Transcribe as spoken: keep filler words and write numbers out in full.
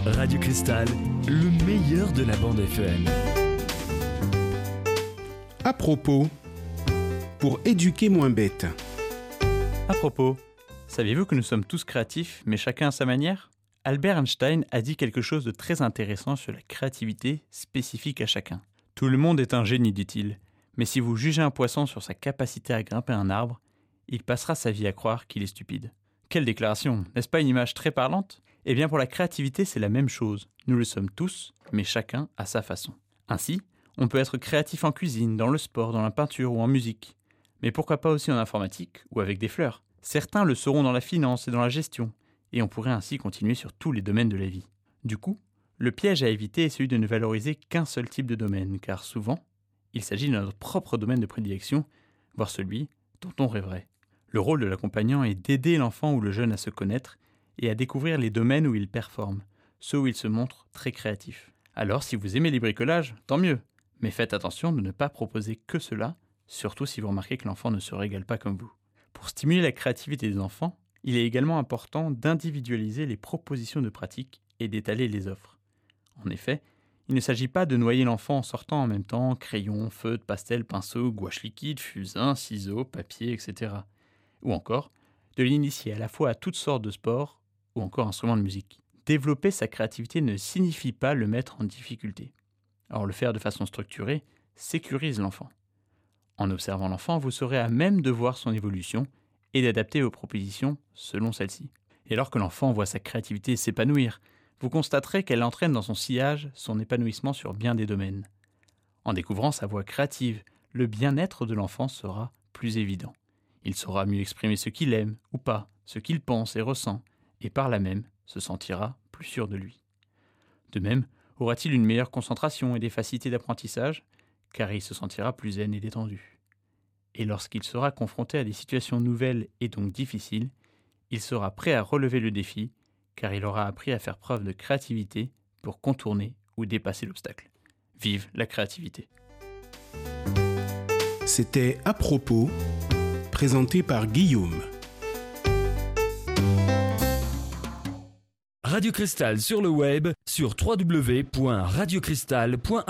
Radio Cristal, le meilleur de la bande F M. À propos, pour éduquer moins bête. À propos, saviez-vous que nous sommes tous créatifs, mais chacun à sa manière ? Albert Einstein a dit quelque chose de très intéressant sur la créativité spécifique à chacun. Tout le monde est un génie, dit-il, mais si vous jugez un poisson sur sa capacité à grimper un arbre, il passera sa vie à croire qu'il est stupide. Quelle déclaration, n'est-ce pas une image très parlante ? Eh bien pour la créativité, c'est la même chose. Nous le sommes tous, mais chacun à sa façon. Ainsi, on peut être créatif en cuisine, dans le sport, dans la peinture ou en musique. Mais pourquoi pas aussi en informatique ou avec des fleurs ? Certains le seront dans la finance et dans la gestion, et on pourrait ainsi continuer sur tous les domaines de la vie. Du coup, le piège à éviter est celui de ne valoriser qu'un seul type de domaine, car souvent, il s'agit de notre propre domaine de prédilection, voire celui dont on rêverait. Le rôle de l'accompagnant est d'aider l'enfant ou le jeune à se connaître et à découvrir les domaines où il performe, ceux où il se montre très créatif. Alors, si vous aimez les bricolages, tant mieux, mais faites attention de ne pas proposer que cela, surtout si vous remarquez que l'enfant ne se régale pas comme vous. Pour stimuler la créativité des enfants, il est également important d'individualiser les propositions de pratique et d'étaler les offres. En effet, il ne s'agit pas de noyer l'enfant en sortant en même temps crayon, feutre, pastel, pinceau, gouache liquide, fusain, ciseaux, papier, et cetera. Ou encore, de l'initier à la fois à toutes sortes de sports ou encore instruments de musique. Développer sa créativité ne signifie pas le mettre en difficulté. Or, le faire de façon structurée sécurise l'enfant. En observant l'enfant, vous serez à même de voir son évolution et d'adapter vos propositions selon celle-ci. Et alors que l'enfant voit sa créativité s'épanouir, vous constaterez qu'elle entraîne dans son sillage son épanouissement sur bien des domaines. En découvrant sa voie créative, le bien-être de l'enfant sera plus évident. Il saura mieux exprimer ce qu'il aime ou pas, ce qu'il pense et ressent, et par là même se sentira plus sûr de lui. De même, aura-t-il une meilleure concentration et des facilités d'apprentissage, car il se sentira plus zen et détendu. Et lorsqu'il sera confronté à des situations nouvelles et donc difficiles, il sera prêt à relever le défi, car il aura appris à faire preuve de créativité pour contourner ou dépasser l'obstacle. Vive la créativité. C'était À propos, présenté par Guillaume. Radio Cristal sur le web sur w w w point radio cristal point